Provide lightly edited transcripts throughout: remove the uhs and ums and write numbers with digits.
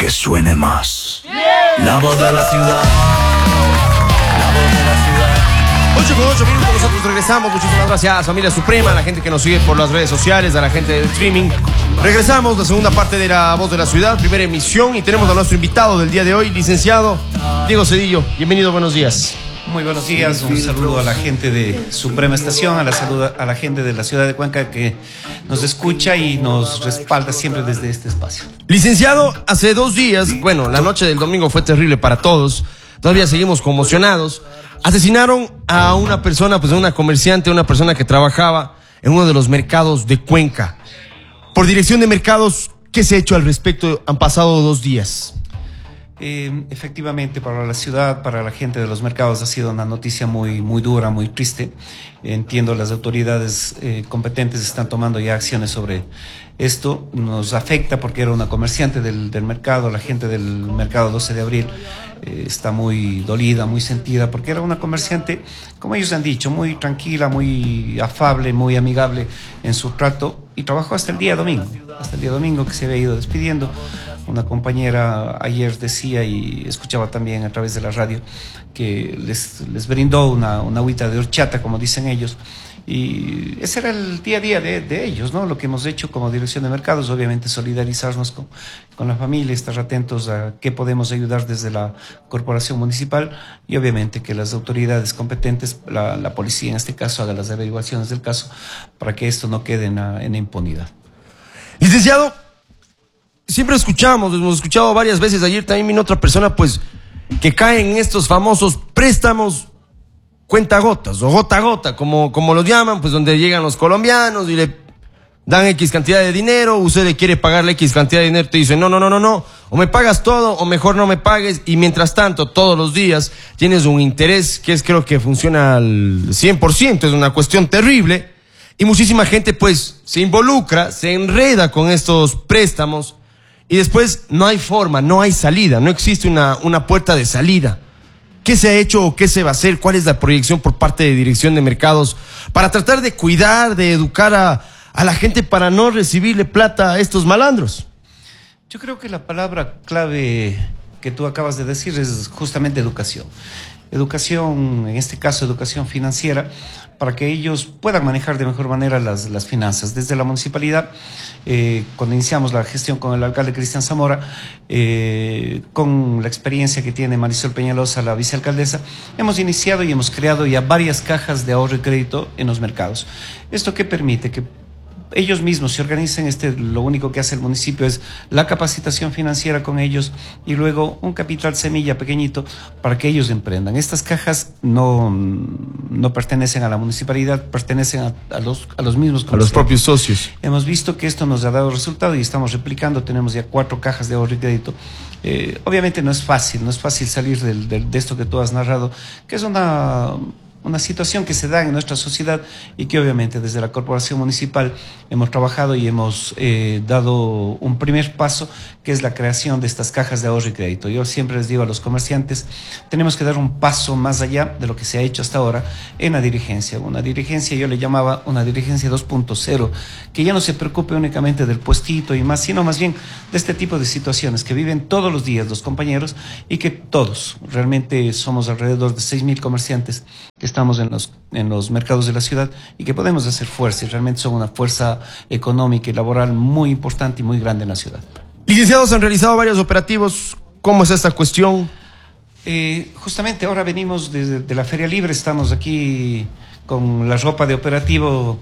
que suene más. La voz de la ciudad. La voz de la ciudad. 8:08, nosotros regresamos. Muchísimas gracias, familia Suprema, a la gente que nos sigue por las redes sociales, a la gente del streaming. Regresamos, la segunda parte de La Voz de la Ciudad, primera emisión, y tenemos a nuestro invitado del día de hoy, licenciado Diego Cedillo. Bienvenido, buenos días. Muy buenos días, un saludo a la gente de Suprema Estación, a la gente de la ciudad de Cuenca que nos escucha y nos respalda siempre desde este espacio. Licenciado, hace 2 días, bueno, la noche del domingo fue terrible para todos, todavía seguimos conmocionados. Asesinaron a una persona, pues a una comerciante, una persona que trabajaba en uno de los mercados de Cuenca. Por Dirección de Mercados, ¿qué se ha hecho al respecto? Han pasado 2 días. Efectivamente, para la ciudad, para la gente de los mercados ha sido una noticia muy, muy dura, muy triste. Entiendo, las autoridades competentes están tomando ya acciones sobre esto. Nos afecta porque era una comerciante del mercado, la gente del mercado 12 de abril está muy dolida, muy sentida, porque era una comerciante, como ellos han dicho, muy tranquila, muy afable, muy amigable en su trato, y trabajó hasta el día domingo que se había ido despidiendo. Una compañera ayer decía, y escuchaba también a través de la radio, que les brindó una agüita de horchata, como dicen ellos, y ese era el día a día de ellos, ¿no? Lo que hemos hecho como Dirección de Mercados, obviamente solidarizarnos con la familia, estar atentos a qué podemos ayudar desde la corporación municipal, y obviamente que las autoridades competentes, la policía en este caso, haga las averiguaciones del caso para que esto no quede en impunidad. Licenciado, siempre hemos escuchado varias veces, ayer también vino otra persona, pues, que cae en estos famosos préstamos cuentagotas o gota a gota, como los llaman, pues donde llegan los colombianos y le dan X cantidad de dinero, usted le quiere pagarle X cantidad de dinero, te dice no, o me pagas todo o mejor no me pagues, y mientras tanto todos los días tienes un interés que creo que funciona al 100%, es una cuestión terrible, y muchísima gente pues se involucra, se enreda con estos préstamos, y después no hay forma, no hay salida, no existe una puerta de salida. ¿Qué se ha hecho o qué se va a hacer? ¿Cuál es la proyección por parte de Dirección de Mercados para tratar de cuidar, de educar a la gente para no recibirle plata a estos malandros? Yo creo que la palabra clave que tú acabas de decir es justamente educación. Educación, en este caso educación financiera, para que ellos puedan manejar de mejor manera las finanzas. Desde la municipalidad, cuando iniciamos la gestión con el alcalde Cristian Zamora, con la experiencia que tiene Marisol Peñalosa, la vicealcaldesa, hemos iniciado y hemos creado ya varias cajas de ahorro y crédito en los mercados. ¿Esto qué permite? Que ellos mismos se organicen. Lo único que hace el municipio es la capacitación financiera con ellos y luego un capital semilla pequeñito para que ellos emprendan. Estas cajas no pertenecen a la municipalidad, pertenecen a los mismos, a los propios socios. Hemos visto que esto nos ha dado resultado y estamos replicando. Tenemos ya 4 cajas de ahorro y crédito. Obviamente no es fácil salir de esto que tú has narrado, que es una situación que se da en nuestra sociedad y que obviamente desde la corporación municipal hemos trabajado y hemos dado un primer paso, que es la creación de estas cajas de ahorro y crédito. Yo siempre les digo a los comerciantes, tenemos que dar un paso más allá de lo que se ha hecho hasta ahora en la dirigencia. Una dirigencia, yo le llamaba una dirigencia 2.0, que ya no se preocupe únicamente del puestito y más, sino más bien de este tipo de situaciones que viven todos los días los compañeros, y que todos, realmente somos alrededor de 6,000 comerciantes que estamos en los mercados de la ciudad y que podemos hacer fuerza, y realmente son una fuerza económica y laboral muy importante y muy grande en la ciudad. Licenciados, han realizado varios operativos. ¿Cómo es esta cuestión? Justamente ahora venimos de la Feria Libre, estamos aquí con la ropa de operativo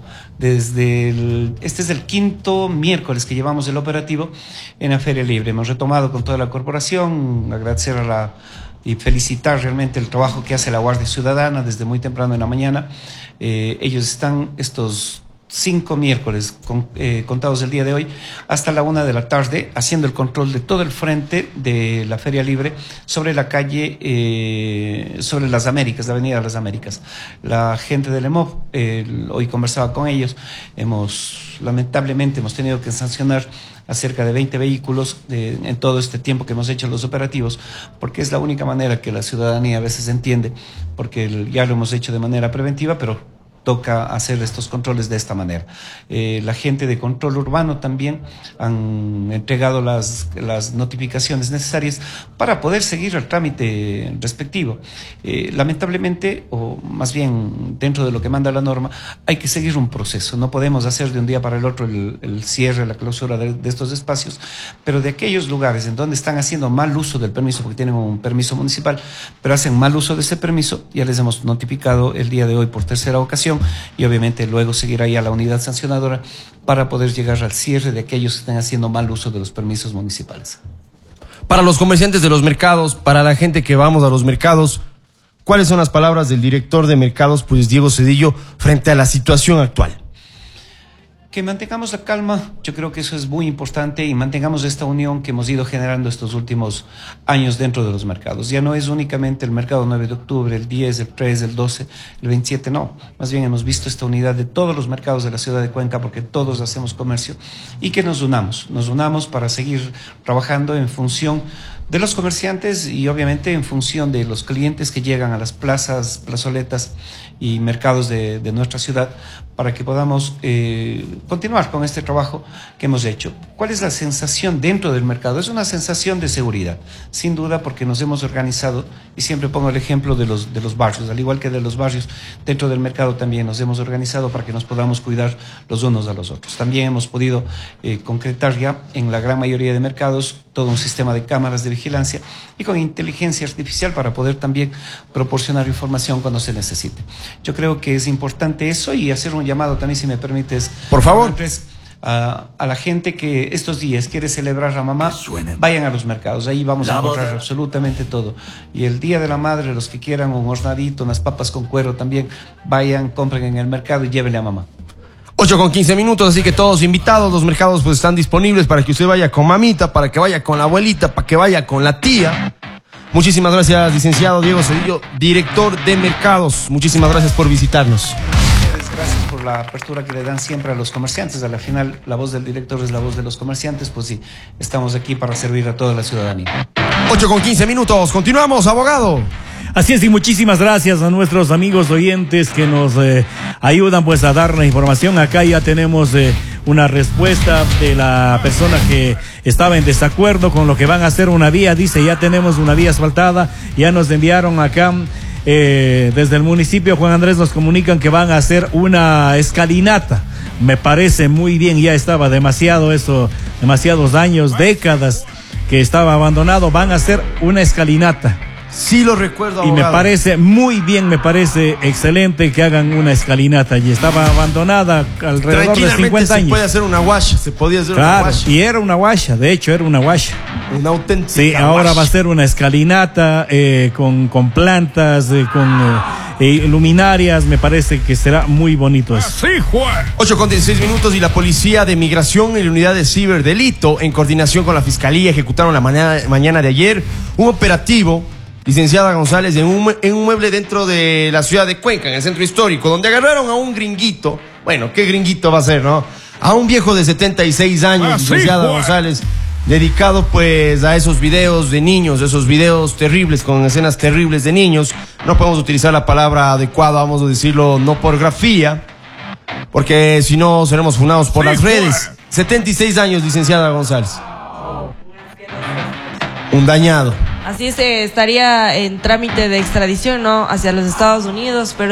este es el 5º miércoles que llevamos el operativo en la Feria Libre. Hemos retomado con toda la corporación, agradecer y felicitar realmente el trabajo que hace la Guardia Ciudadana desde muy temprano en la mañana. Ellos están estos 5 miércoles contados el día de hoy hasta la 1 de la tarde haciendo el control de todo el frente de la Feria Libre sobre la calle, sobre las Américas, la avenida de las Américas. La gente del EMOV, hoy conversaba con ellos, lamentablemente hemos tenido que sancionar a cerca de 20 vehículos en todo este tiempo que hemos hecho los operativos, porque es la única manera que la ciudadanía a veces entiende, porque ya lo hemos hecho de manera preventiva, pero toca hacer estos controles de esta manera. La gente de control urbano también han entregado las notificaciones necesarias para poder seguir el trámite respectivo. Lamentablemente, o más bien dentro de lo que manda la norma, hay que seguir un proceso. No podemos hacer de un día para el otro el cierre, la clausura de estos espacios, pero de aquellos lugares en donde están haciendo mal uso del permiso, porque tienen un permiso municipal, pero hacen mal uso de ese permiso, ya les hemos notificado el día de hoy por tercera ocasión y obviamente luego seguirá ya la unidad sancionadora para poder llegar al cierre de aquellos que están haciendo mal uso de los permisos municipales. Para los comerciantes de los mercados, para la gente que vamos a los mercados, ¿cuáles son las palabras del director de mercados, pues Diego Cedillo, frente a la situación actual? Que mantengamos la calma, yo creo que eso es muy importante, y mantengamos esta unión que hemos ido generando estos últimos años dentro de los mercados. Ya no es únicamente el mercado 9 de octubre, el 10, el 3, el 12, el 27, no. Más bien hemos visto esta unidad de todos los mercados de la ciudad de Cuenca, porque todos hacemos comercio, y que nos unamos para seguir trabajando en función de los comerciantes y obviamente en función de los clientes que llegan a las plazas, plazoletas y mercados de nuestra ciudad, para que podamos continuar con este trabajo que hemos hecho. ¿Cuál es la sensación dentro del mercado? Es una sensación de seguridad, sin duda, porque nos hemos organizado, y siempre pongo el ejemplo de los barrios, al igual que de los barrios, dentro del mercado también nos hemos organizado para que nos podamos cuidar los unos a los otros. También hemos podido concretar ya en la gran mayoría de mercados todo un sistema de cámaras de vigilancia y con inteligencia artificial para poder también proporcionar información cuando se necesite. Yo creo que es importante eso, y hacer un llamado también, si me permites. Por favor. A la gente que estos días quiere celebrar a mamá, vayan a los mercados, ahí vamos a encontrar absolutamente todo. Y el Día de la Madre, los que quieran un hornadito, unas papas con cuero también, vayan, compren en el mercado y llévenle a mamá. 8:15, así que todos invitados, los mercados pues están disponibles para que usted vaya con mamita, para que vaya con la abuelita, para que vaya con la tía. Muchísimas gracias, licenciado Diego Cedillo, director de mercados. Muchísimas gracias por visitarnos. Gracias por la apertura que le dan siempre a los comerciantes. A la final, la voz del director es la voz de los comerciantes, pues sí, estamos aquí para servir a toda la ciudadanía. 8:15, continuamos, abogado. Así es, y muchísimas gracias a nuestros amigos oyentes que nos ayudan pues a dar la información. Acá ya tenemos una respuesta de la persona que estaba en desacuerdo con lo que van a hacer una vía. Dice, ya tenemos una vía asfaltada, ya nos enviaron acá desde el municipio Juan Andrés, nos comunican que van a hacer una escalinata. Me parece muy bien, ya estaba demasiados años, décadas que estaba abandonado. Van a hacer una escalinata. Sí lo recuerdo, abogado. Y me parece muy bien, me parece excelente que hagan una escalinata. Y estaba abandonada alrededor de 50 años. Se puede hacer una guasha, se podía hacer claro, una guasha. Y era una guasha, de hecho era una guasha. Una auténtica sí, ahora guasha. va a ser una escalinata con plantas, con luminarias. Me parece que será muy bonito eso. Sí, Juan. 8:16 y la Policía de Migración y la Unidad de Ciberdelito, en coordinación con la Fiscalía, ejecutaron la mañana de ayer un operativo, licenciada González, en un mueble dentro de la ciudad de Cuenca, en el centro histórico, donde agarraron a un gringuito. Bueno, ¿qué gringuito va a ser, no? A un viejo de 76 años, licenciada González, dedicado pues a esos videos de niños, esos videos terribles, con escenas terribles de niños. No podemos utilizar la palabra adecuada, vamos a decirlo, no pornografía, porque si no seremos funados por las redes. 76 años, licenciada González. Un dañado. Así estaría en trámite de extradición, ¿no? Hacia los Estados Unidos, pero